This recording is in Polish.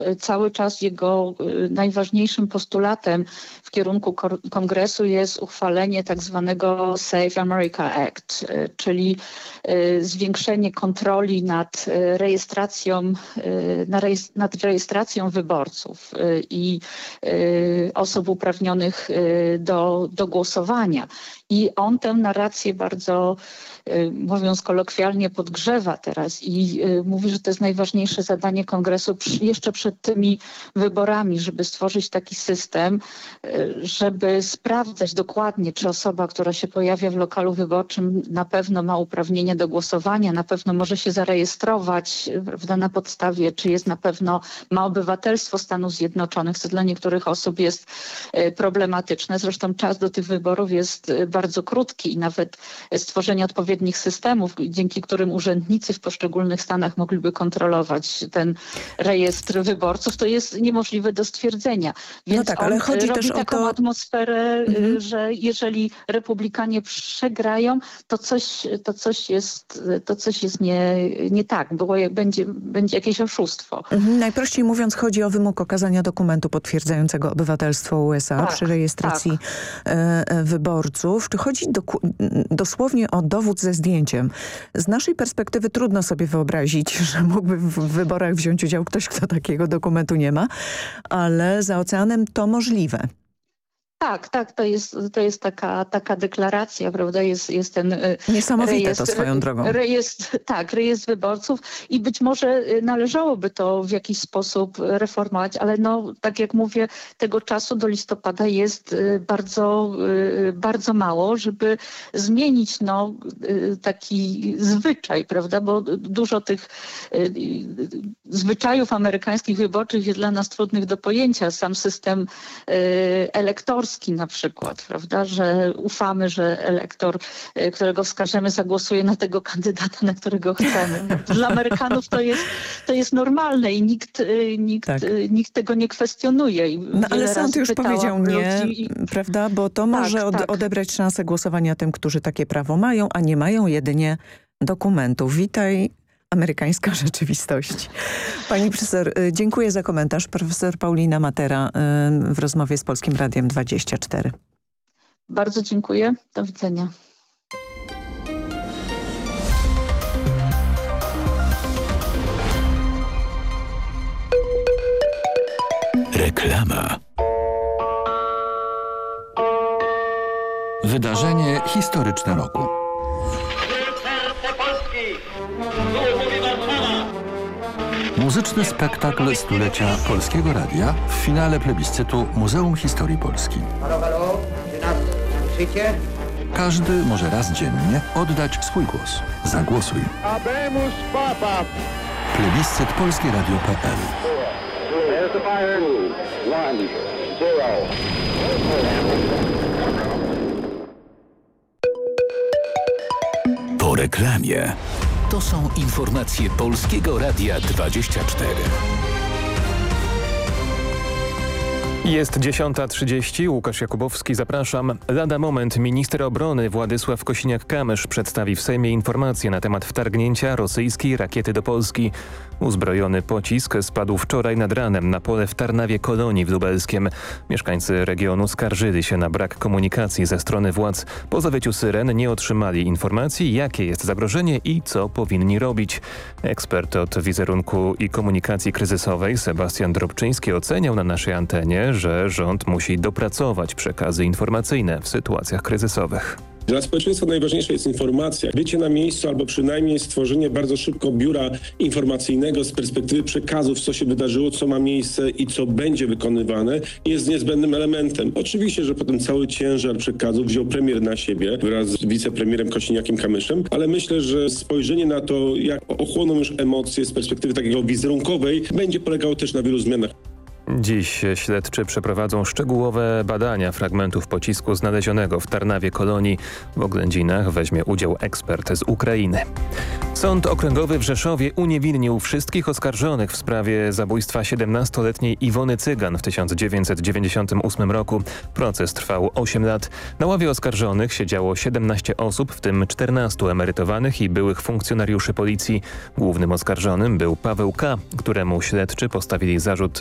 cały czas jego najważniejszym postulatem w kierunku kongresu jest uchwalenie tak zwanego Save America Act, czyli zwiększenie kontroli nad rejestracją wyborców i osób uprawnionych do głosowania. I on tę narrację bardzo, mówiąc kolokwialnie, podgrzewa teraz i mówi, że to jest najważniejsze zadanie kongresu jeszcze przed tymi wyborami, żeby stworzyć taki system, żeby sprawdzać dokładnie, czy osoba, która się pojawia w lokalu wyborczym, na pewno ma uprawnienie do głosowania, na pewno może się zarejestrować, prawda, na podstawie, czy jest na pewno, ma obywatelstwo Stanów Zjednoczonych, co dla niektórych osób jest problematyczne. Zresztą czas do tych wyborów jest bardzo krótki i nawet stworzenie odpowiednich systemów, dzięki którym urzędnicy w poszczególnych stanach mogliby kontrolować ten rejestr wyborców, to jest niemożliwe do stwierdzenia. Więc no tak, ale chodzi robi też taką o to... atmosferę, że jeżeli republikanie przegrają, to coś jest nie tak, bo będzie jakieś oszustwo. Najprościej mówiąc, chodzi o wymóg okazania dokumentu potwierdzającego obywatelstwo USA przy rejestracji wyborców. Czy chodzi dosłownie o dowód ze zdjęciem? Z naszej perspektywy trudno sobie wyobrazić, że mógłby w wyborach wziąć udział ktoś, kto takiego dokumentu nie ma, ale za oceanem to możliwe. Tak, to jest taka deklaracja, prawda, jest ten niesamowite rejestr, to swoją drogą. Rejestr wyborców i być może należałoby to w jakiś sposób reformować, ale no, tak jak mówię, tego czasu do listopada jest bardzo, bardzo mało, żeby zmienić taki zwyczaj, prawda, bo dużo tych zwyczajów amerykańskich wyborczych jest dla nas trudnych do pojęcia. Sam system elektorski na przykład, prawda, że ufamy, że elektor, którego wskażemy, zagłosuje na tego kandydata, na którego chcemy. Dla Amerykanów to jest normalne i nikt tego nie kwestionuje. No ale sąd już powiedział nie, prawda, bo to może odebrać szansę głosowania tym, którzy takie prawo mają, a nie mają jedynie dokumentów. Witaj, amerykańska rzeczywistość. Pani profesor, dziękuję za komentarz. Profesor Paulina Matera w rozmowie z Polskim Radiem 24. Bardzo dziękuję. Do widzenia. Reklama. Wydarzenie historyczne roku. Muzyczny spektakl stulecia Polskiego Radia w finale plebiscytu Muzeum Historii Polski. Każdy może raz dziennie oddać swój głos. Zagłosuj. Plebiscyt polskieradio.pl. Po reklamie. To są informacje Polskiego Radia 24. Jest 10:30. Łukasz Jakubowski, zapraszam. Lada moment minister obrony Władysław Kosiniak-Kamysz przedstawi w Sejmie informacje na temat wtargnięcia rosyjskiej rakiety do Polski. Uzbrojony pocisk spadł wczoraj nad ranem na pole w Tarnawie-Kolonii w Lubelskiem. Mieszkańcy regionu skarżyli się na brak komunikacji ze strony władz. Po zawyciu syren nie otrzymali informacji, jakie jest zagrożenie i co powinni robić. Ekspert od wizerunku i komunikacji kryzysowej Sebastian Drobczyński oceniał na naszej antenie, że rząd musi dopracować przekazy informacyjne w sytuacjach kryzysowych. Dla społeczeństwa najważniejsza jest informacja. Bycie na miejscu albo przynajmniej stworzenie bardzo szybko biura informacyjnego z perspektywy przekazów, co się wydarzyło, co ma miejsce i co będzie wykonywane, jest niezbędnym elementem. Oczywiście, że potem cały ciężar przekazów wziął premier na siebie wraz z wicepremierem Kosiniakiem-Kamyszem, ale myślę, że spojrzenie na to, jak ochłoną już emocje z perspektywy takiego wizerunkowej, będzie polegało też na wielu zmianach. Dziś śledczy przeprowadzą szczegółowe badania fragmentów pocisku znalezionego w Tarnawie Kolonii. W oględzinach weźmie udział ekspert z Ukrainy. Sąd Okręgowy w Rzeszowie uniewinnił wszystkich oskarżonych w sprawie zabójstwa 17-letniej Iwony Cygan w 1998 roku. Proces trwał 8 lat. Na ławie oskarżonych siedziało 17 osób, w tym 14 emerytowanych i byłych funkcjonariuszy policji. Głównym oskarżonym był Paweł K., któremu śledczy postawili zarzut